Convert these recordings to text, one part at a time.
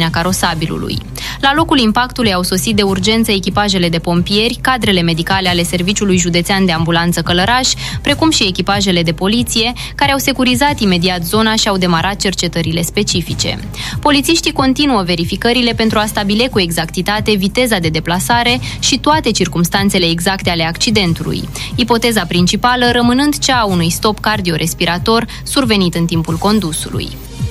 marginea carosabilului. La locul impactului au sosit de urgență echipajele de pompieri, cadrele medicale ale Serviciului Județean de Ambulanță Călăraș, precum și echipajele de poliție, care au securizat imediat zona și au demarat cercetările specifice. Polițiștii continuă verificările pentru a stabili cu exactitate viteza de deplasare și toate circumstanțele exacte ale accidentului, ipoteza principală rămânând cea a unui stop cardiorespirator survenit în timpul condusului.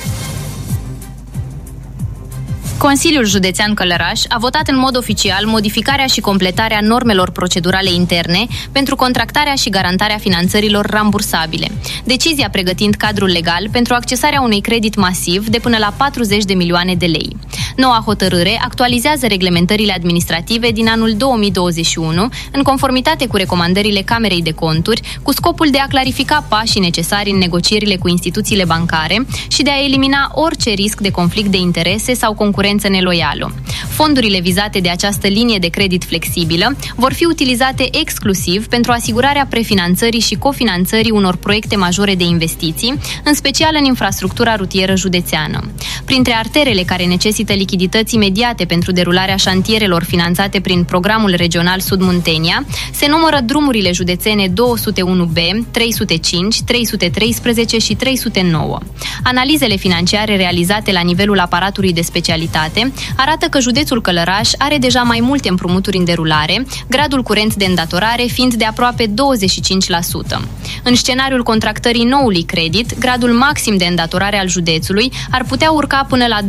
Consiliul Județean Călăraș a votat în mod oficial modificarea și completarea normelor procedurale interne pentru contractarea și garantarea finanțărilor rambursabile, decizia pregătind cadrul legal pentru accesarea unui credit masiv de până la 40 de milioane de lei. Noua hotărâre actualizează reglementările administrative din anul 2021 în conformitate cu recomandările Camerei de Conturi, cu scopul de a clarifica pașii necesari în negocierile cu instituțiile bancare și de a elimina orice risc de conflict de interese sau concurență neloială. Fondurile vizate de această linie de credit flexibilă vor fi utilizate exclusiv pentru asigurarea prefinanțării și cofinanțării unor proiecte majore de investiții, în special în infrastructura rutieră județeană. Printre arterele care necesită lichidități imediate pentru derularea șantierelor finanțate prin Programul Regional Sud-Muntenia, se numără drumurile județene 201B, 305, 313 și 309. Analizele financiare realizate la nivelul aparatului de specialitate arată că județul Călăraș are deja mai multe împrumuturi în derulare, gradul curent de îndatorare fiind de aproape 25%. În scenariul contractării noului credit, gradul maxim de îndatorare al județului ar putea urca până la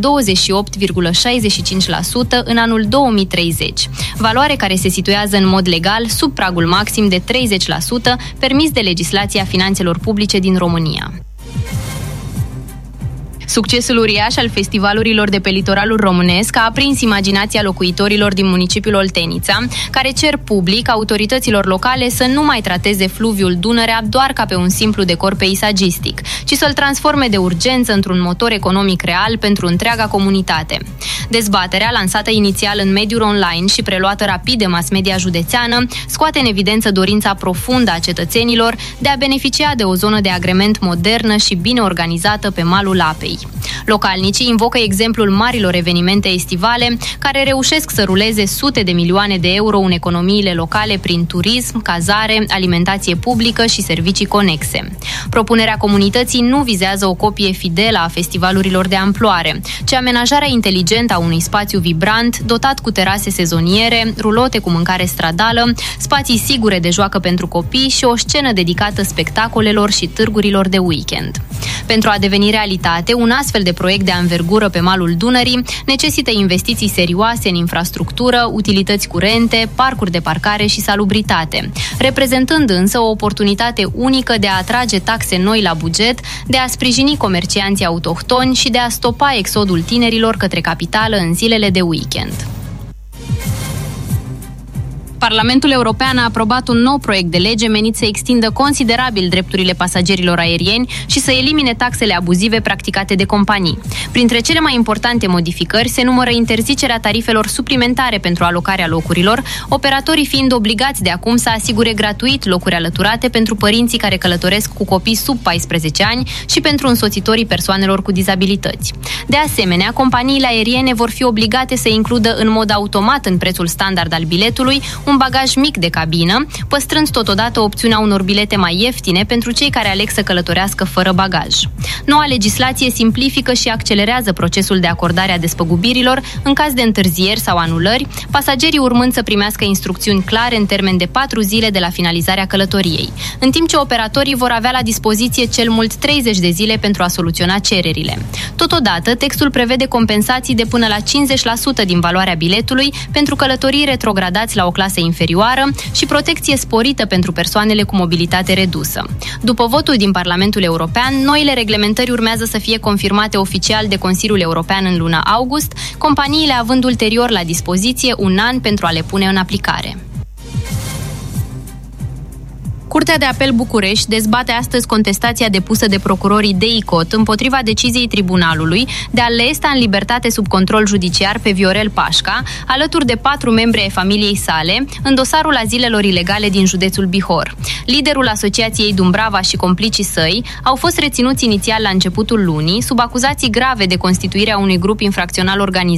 28,65% în anul 2030, valoare care se situează în mod legal sub pragul maxim de 30% permis de legislația finanțelor publice din România. Succesul uriaș al festivalurilor de pe litoralul românesc a aprins imaginația locuitorilor din municipiul Oltenița, care cer public autorităților locale să nu mai trateze fluviul Dunărea doar ca pe un simplu decor peisagistic, ci să-l transforme de urgență într-un motor economic real pentru întreaga comunitate. Dezbaterea, lansată inițial în mediul online și preluată rapid de mass media județeană, scoate în evidență dorința profundă a cetățenilor de a beneficia de o zonă de agrement modernă și bine organizată pe malul apei. Localnicii invocă exemplul marilor evenimente estivale care reușesc să ruleze sute de milioane de euro în economiile locale prin turism, cazare, alimentație publică și servicii conexe. Propunerea comunității nu vizează o copie fidelă a festivalurilor de amploare, ci amenajarea inteligentă a unui spațiu vibrant, dotat cu terase sezoniere, rulote cu mâncare stradală, spații sigure de joacă pentru copii și o scenă dedicată spectacolelor și târgurilor de weekend. Pentru a deveni realitate, un astfel de proiect de anvergură pe malul Dunării necesită investiții serioase în infrastructură, utilități curente, parcuri de parcare și salubritate, reprezentând însă o oportunitate unică de a atrage taxe noi la buget, de a sprijini comercianții autohtoni și de a stopa exodul tinerilor către capitală în zilele de weekend. Parlamentul European a aprobat un nou proiect de lege menit să extindă considerabil drepturile pasagerilor aerieni și să elimine taxele abuzive practicate de companii. Printre cele mai importante modificări se numără interzicerea tarifelor suplimentare pentru alocarea locurilor, operatorii fiind obligați de acum să asigure gratuit locuri alăturate pentru părinții care călătoresc cu copii sub 14 ani și pentru însoțitorii persoanelor cu dizabilități. De asemenea, companiile aeriene vor fi obligate să includă în mod automat în prețul standard al biletului un bagaj mic de cabină, păstrând totodată opțiunea unor bilete mai ieftine pentru cei care aleg să călătorească fără bagaj. Noua legislație simplifică și accelerează procesul de acordare a despăgubirilor în caz de întârzieri sau anulări, pasagerii urmând să primească instrucțiuni clare în termen de 4 zile de la finalizarea călătoriei, în timp ce operatorii vor avea la dispoziție cel mult 30 de zile pentru a soluționa cererile. Totodată, textul prevede compensații de până la 50% din valoarea biletului pentru călătorii retrogradați la o clasă inferioară și protecție sporită pentru persoanele cu mobilitate redusă. După votul din Parlamentul European, noile reglementări urmează să fie confirmate oficial de Consiliul European în luna august, companiile având ulterior la dispoziție un an pentru a le pune în aplicare. Curtea de Apel București dezbate astăzi contestația depusă de procurorii DEICOT împotriva deciziei tribunalului de a-l lăsa în libertate sub control judiciar pe Viorel Pașca, alături de 4 membri ai familiei sale, în dosarul azilelor ilegale din județul Bihor. Liderul Asociației Dumbrava și complicii săi au fost reținuți inițial la începutul lunii, sub acuzații grave de constituirea unui grup infracțional organizat